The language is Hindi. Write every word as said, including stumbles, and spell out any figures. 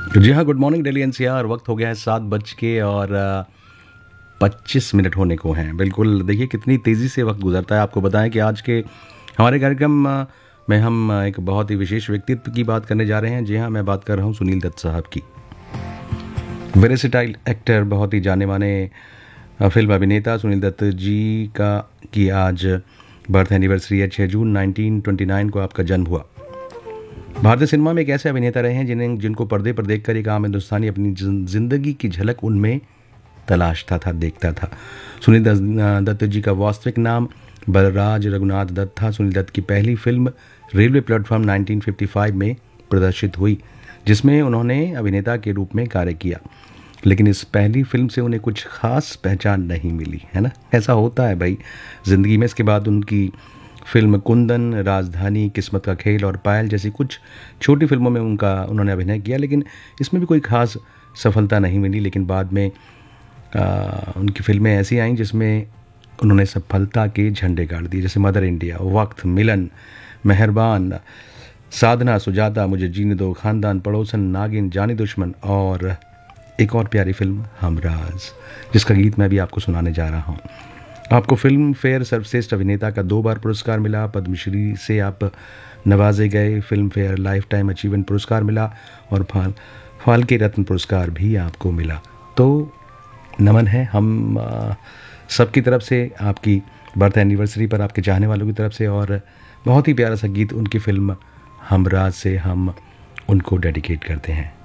जी हाँ, गुड मॉर्निंग दिल्ली एनसीआर। वक्त हो गया है सात बज के और पच्चीस मिनट होने को हैं। बिल्कुल, देखिए कितनी तेज़ी से वक्त गुजरता है। आपको बताएं कि आज के हमारे कार्यक्रम अ, में हम अ, एक बहुत ही विशेष व्यक्तित्व की बात करने जा रहे हैं। जी हाँ, मैं बात कर रहा हूँ सुनील दत्त साहब की। वेरेसिटाइल एक्टर, बहुत ही जाने माने अ, फिल्म अभिनेता सुनील दत्त जी का की आज बर्थ एनिवर्सरी है। छः जून नाइनटीन ट्वेंटी नाइन को आपका जन्म हुआ। भारतीय सिनेमा में एक ऐसे अभिनेता रहे हैं जिन्हें जिनको पर्दे पर देखकर एक आम हिंदुस्तानी अपनी जिन- जिंदगी की झलक उनमें तलाशता था, देखता था। सुनील दत्त दत्त जी का वास्तविक नाम बलराज रघुनाथ दत्त था। सुनील दत्त की पहली film railway platform nineteen fifty five में प्रदर्शित हुई, जिसमें उन्होंने अभिनेता के रूप में कार्य किया। लेकिन इस पहली फिल्म से उन्हें कुछ खास पहचान नहीं मिली, है ना। ऐसा होता है भाई ज़िंदगी में। इसके बाद उनकी फिल्म कुंदन, राजधानी, किस्मत का खेल और पायल जैसी कुछ छोटी फिल्मों में उनका उन्होंने अभिनय किया, लेकिन इसमें भी कोई खास सफलता नहीं मिली। लेकिन बाद में आ, उनकी फिल्में ऐसी आईं जिसमें उन्होंने सफलता के झंडे गाड़ दिए, जैसे मदर इंडिया, वक्त, मिलन, मेहरबान, साधना, सुजाता, मुझे जीने दो, खानदान, पड़ोसन, नागिन, जानी दुश्मन और एक और प्यारी फिल्म हमराज, जिसका गीत मैं भी आपको सुनाने जा रहा हूँ। आपको फिल्म फेयर सर्वश्रेष्ठ अभिनेता का दो बार पुरस्कार मिला, पद्मश्री से आप नवाजे गए, film fair life time achievement पुरस्कार मिला और फाल फाल्के रत्न पुरस्कार भी आपको मिला। तो नमन है हम आ, सबकी तरफ से आपकी बर्थ एनिवर्सरी पर, आपके चाहने वालों की तरफ से। और बहुत ही प्यारा सा गीत उनकी फिल्म हमराज से हम उनको डेडिकेट करते हैं।